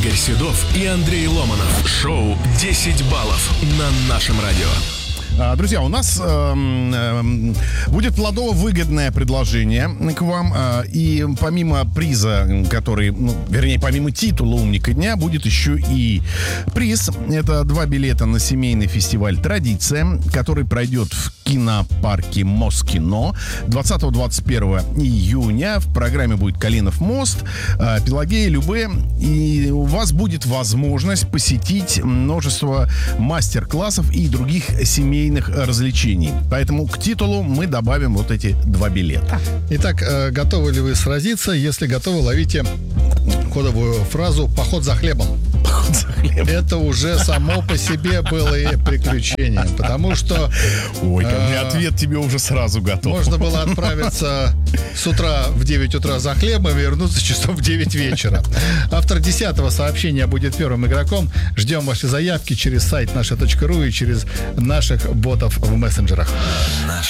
Игорь Седов и Андрей Ломанов. Шоу «10 баллов» на нашем радио. Друзья, у нас будет плодово-выгодное предложение к вам. И помимо приза, который, помимо титула «Умника дня», будет еще и приз. Это 2 билета на семейный фестиваль «Традиция», который пройдет в кинопарке Москино 20-21 июня. В программе будет «Калинов мост», «Пелагея», «Любэ». И у вас будет возможность посетить множество мастер-классов и других семейных развлечений. Поэтому к титулу мы добавим вот эти 2 билета. Итак, готовы ли вы сразиться? Если готовы, ловите кодовую фразу «Поход за хлебом». Поход за хлебом. Это уже само по себе было и приключением, потому что... Ой, ко мне ответ тебе уже сразу готов. Можно было отправиться с утра в 9 утра за хлебом и вернуться часов в 9 вечера. Автор 10-го сообщения будет первым игроком. Ждем ваши заявки через сайт наша.ру и через наших ботов в мессенджерах. Наше